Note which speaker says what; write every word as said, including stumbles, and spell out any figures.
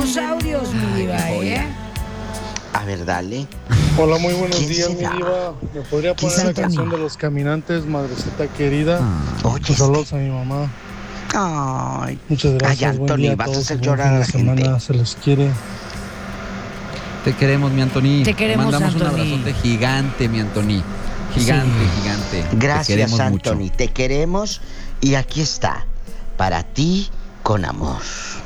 Speaker 1: tenemos audios, mi diva, ¿eh?
Speaker 2: A ver, dale.
Speaker 3: Hola, muy buenos
Speaker 2: ¿Quién
Speaker 3: días, mi
Speaker 2: será?
Speaker 3: diva. ¿Me podría
Speaker 2: ¿Quién
Speaker 3: poner la
Speaker 2: será?
Speaker 3: canción de los caminantes, madrecita querida?
Speaker 2: Oye,
Speaker 3: Pues saludos a mi mamá.
Speaker 2: Ay,
Speaker 3: Muchas gracias,
Speaker 2: ay,
Speaker 3: buen
Speaker 2: Anthony,
Speaker 3: día a
Speaker 2: vas a
Speaker 3: todos y
Speaker 2: hacer
Speaker 3: buen
Speaker 2: llorar
Speaker 3: fin
Speaker 2: a
Speaker 3: de
Speaker 2: la gente.
Speaker 3: semana, se les quiere.
Speaker 4: Te queremos, mi Antoni.
Speaker 1: Te queremos,
Speaker 4: mandamos un
Speaker 1: Antoni.
Speaker 4: abrazote gigante, mi Antoni. Gigante,
Speaker 1: Sí.
Speaker 4: gigante. Te
Speaker 2: Gracias,
Speaker 4: queremos
Speaker 2: Anthony.
Speaker 4: mucho.
Speaker 2: Te queremos y aquí está. Para ti, con amor.